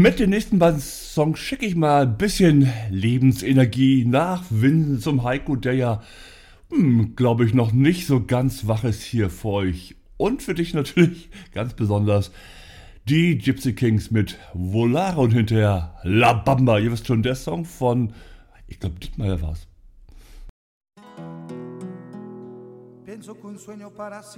Mit den nächsten beiden Songs schicke ich mal ein bisschen Lebensenergie nach Vincent zum Heiko, der ja, glaube ich, noch nicht so ganz wach ist hier für euch. Und für dich natürlich ganz besonders die Gypsy Kings mit Volare und hinterher La Bamba. Ihr wisst schon, der Song von, ich glaube, Dietmar war's.